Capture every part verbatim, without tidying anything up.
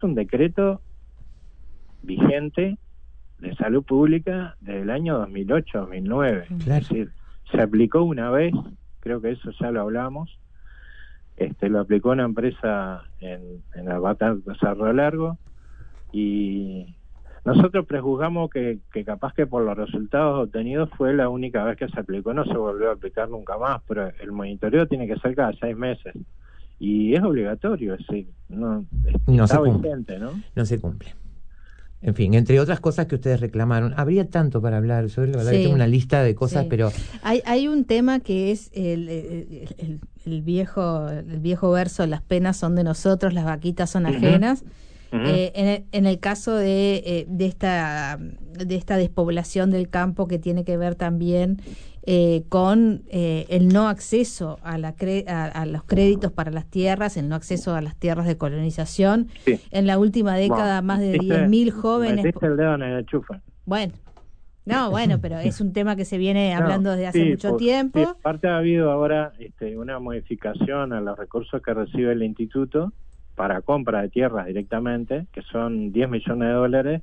un decreto vigente de salud pública del año dos mil ocho, dos mil nueve. Claro. Es decir, se aplicó una vez, creo que eso ya lo hablamos, este lo aplicó una empresa en, en la Batata Cerro Largo, y nosotros prejuzgamos que, que capaz que por los resultados obtenidos fue la única vez que se aplicó, no se volvió a aplicar nunca más, pero el monitoreo tiene que ser cada seis meses. Y es obligatorio, es decir, no, no está se cumple. vigente, ¿no? No se cumple. En fin, entre otras cosas que ustedes reclamaron, habría tanto para hablar. Yo la verdad Sí, que tengo una lista de cosas, sí. pero hay hay un tema que es el, el, el, el viejo el viejo verso: las penas son de nosotros, las vaquitas son ajenas. Uh-huh. Eh, en, el, en el caso de, eh, de esta de esta despoblación del campo, que tiene que ver también eh, con eh, el no acceso a, la cre a, a los créditos para las tierras, el no acceso a las tierras de colonización. Sí. En la última década, Bueno, más de metiste- diez mil jóvenes... metiste el dedo en el enchufe. Bueno, no, bueno, pero es un tema que se viene No, hablando desde hace sí, mucho por- tiempo. sí, aparte ha habido ahora este, una modificación a los recursos que recibe el instituto para compra de tierras directamente, que son diez millones de dólares,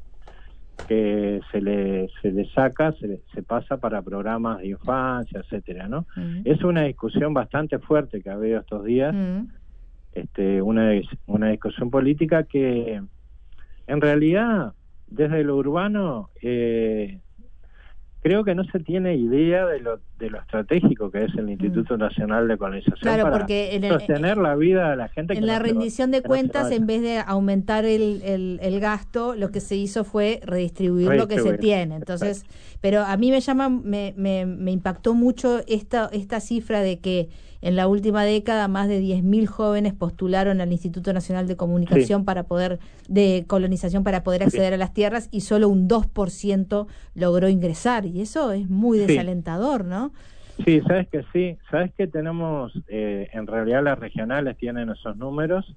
que se le, se le saca, se, le- se pasa para programas de infancia, etcétera, ¿no? Mm. Es una discusión bastante fuerte que ha habido estos días, Mm. este, una, dis- una discusión política que en realidad desde lo urbano eh, creo que no se tiene idea de lo de lo estratégico que es el Instituto Nacional de Colonización Claro, para porque en el- sostener la vida de la gente. En que la no se va- rendición de que no se cuentas, vaya. en vez de aumentar el, el, el gasto, lo que se hizo fue redistribuir, lo que se Redistribuir. tiene. Entonces, pero a mí me llama, me, me, me impactó mucho esta, esta cifra de que en la última década más de diez mil jóvenes postularon al Instituto Nacional de Comunicación Sí. para poder, de colonización, para poder acceder Sí. a las tierras, y solo un dos por ciento logró ingresar. Y eso es muy Sí. desalentador, ¿no? Sí, sabes que sí, sabes que tenemos, eh, en realidad las regionales tienen esos números,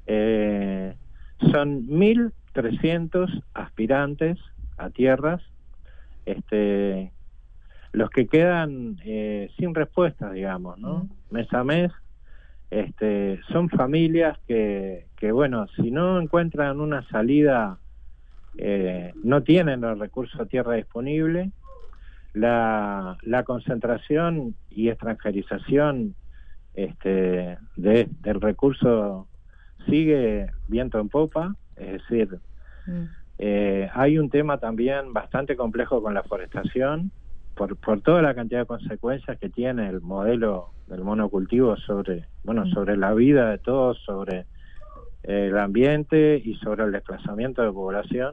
eh, son mil trescientos aspirantes a tierras, este, los que quedan eh, sin respuestas, digamos, ¿no? Mm. Mes a mes, este, son familias que, que bueno, si no encuentran una salida, eh, no tienen los recursos a tierra disponible. La, la concentración y extranjerización este, de, del recurso sigue viento en popa, es decir, Mm. eh, hay un tema también bastante complejo con la forestación, por, por toda la cantidad de consecuencias que tiene el modelo del monocultivo sobre, bueno, Mm. sobre la vida de todos, sobre eh, el ambiente y sobre el desplazamiento de población.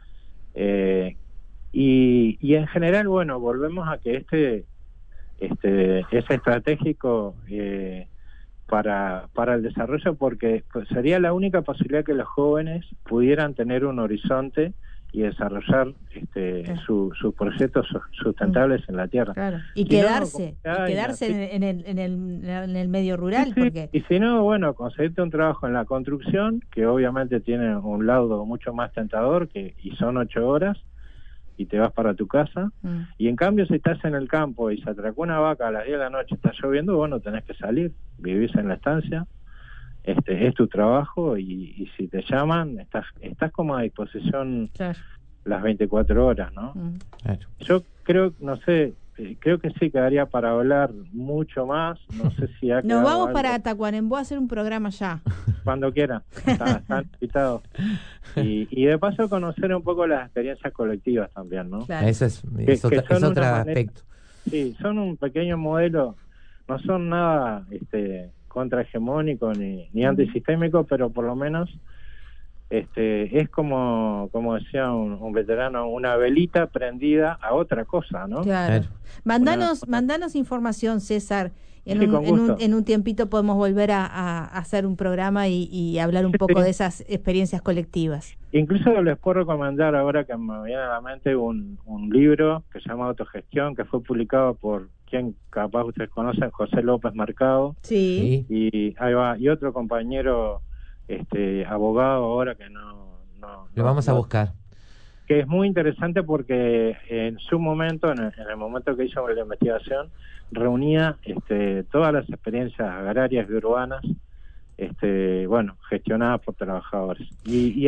Eh, Y, y en general, bueno, volvemos a que este este es estratégico eh, para para el desarrollo, porque pues, sería la única posibilidad que los jóvenes pudieran tener un horizonte y desarrollar este Claro. su, sus proyectos sustentables en la tierra. Claro. Y Si no, quedarse, como- y ay, quedarse sí. en, en el, en, el, en el medio rural, Sí, sí. porque Y si no, bueno, conseguirte un trabajo en la construcción, que obviamente tiene un lado mucho más tentador, que y son ocho horas, y te vas para tu casa. mm, Y en cambio, si estás en el campo y se atracó una vaca a las diez de la noche, está lloviendo, bueno, tenés que salir, vivís en la estancia, este es tu trabajo, y, y si te llaman, estás estás como a disposición claro. las veinticuatro horas, ¿no? Mm. claro. Yo creo, no sé, eh, creo que sí quedaría para hablar mucho más, no sé si ha Nos quedado vamos algo. para Tacuarembó a hacer un programa ya. Cuando quieran, están, están invitados. Y, y de paso conocer un poco las experiencias colectivas también, ¿no? Claro. Eso es, Que- es, otra- que son es otro una manera- aspecto. Sí, son un pequeño modelo, no son nada este, contrahegemónico ni, ni Mm. antisistémico, pero por lo menos este es como como decía un, un veterano, una velita prendida a otra cosa, ¿no? Claro. Claro. Mandanos, Una- mandanos información, César. En, Sí, un, con en, un, gusto. en un tiempito podemos volver a, a- a hacer un programa y, y hablar un Sí, poco sí. de esas experiencias colectivas. Incluso les puedo recomendar, ahora que me viene a la mente, un, un libro que se llama Autogestión, que fue publicado por quien capaz ustedes conocen, José López Mercado, Sí. Sí. y ahí va, y otro compañero este abogado ahora que no, no Lo no- vamos a no- buscar. que es muy interesante porque en su momento, en el, en el momento que hizo la investigación, reunía este todas las experiencias agrarias y urbanas, este bueno, gestionadas por trabajadores. Y, y